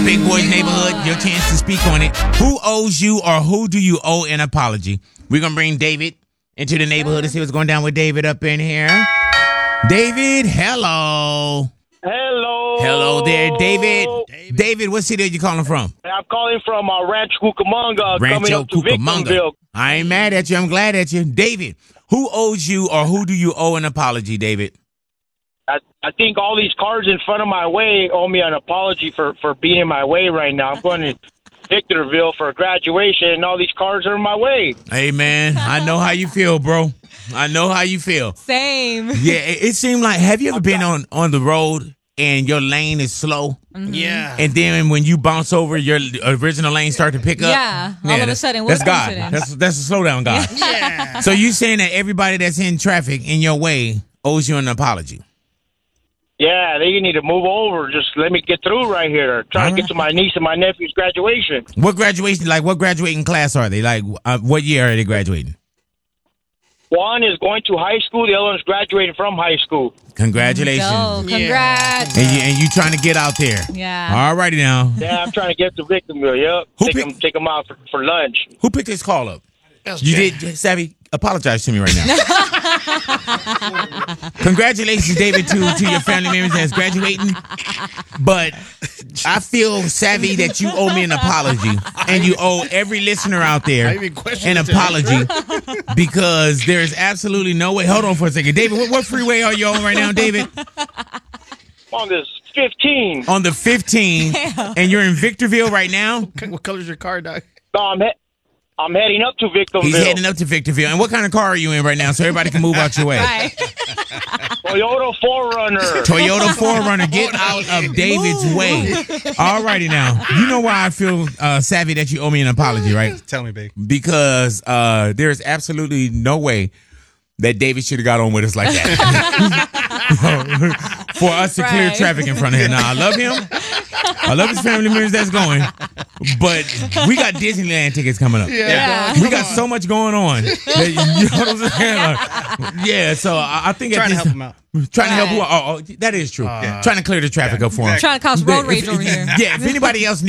Big Boys Neighborhood. Your chance to speak on it. Who owes you or who do you owe an apology? We're going to bring David into the neighborhood to see what's going down with David up in here. David, hello. Hello. Hello there, David. David, what city are you calling from? I'm calling from Rancho Cucamonga, coming up to Victimville. I ain't mad at you. I'm glad at you. David, who owes you or who do you owe an apology, David? I think all these cars in front of my way owe me an apology for being in my way right now. I'm going to Victorville for graduation, and all these cars are in my way. Hey, man, I know how you feel, bro. I know how you feel. Same. Yeah, it seemed like, have you ever been on the road and your lane is slow? Mm-hmm. Yeah. And then when you bounce over, your original lane start to pick up? Yeah. All of a sudden, that's what God. coincidence? That's a slow down God. Yeah. So you saying that everybody that's in traffic in your way owes you an apology? Yeah, they need to move over. Just let me get through right here. Trying to get to my niece and my nephew's graduation. What graduating class are they? Like, what year are they graduating? One is going to high school. The other one's graduating from high school. Congratulations. Go. Congrats. And you trying to get out there. Yeah. All righty now. Yeah, I'm trying to get to Victimville. Yep. Take them out for lunch. Who picked this call up? You did, Savvy. Apologize to me right now. Congratulations, David, to your family members that's graduating. But I feel, Savvy, that you owe me an apology. And you owe every listener out there an apology. Because there is absolutely no way. Hold on for a second. David, what freeway are you on right now, David? On this 15. On the 15. And you're in Victorville right now? What color's your car, dog? No, I'm heading up to Victimville. He's heading up to Victorville. And what kind of car are you in right now so everybody can move out your way? Right. Toyota 4Runner. Toyota 4Runner. Get out of David's way. All righty now. You know why I feel, Savvy, that you owe me an apology, right? Tell me, babe. Because there is absolutely no way that David should have got on with us like that. For us to clear traffic in front of him. Now, I love him. I love his family members that's going. But we got Disneyland tickets coming up. Yeah. We got so much going on. You know what I'm saying? Like, so I think Trying to help him out. Trying to help him out. Oh, that is true. Trying to clear the traffic up for him. Trying to cause road rage over here. Yeah, if anybody else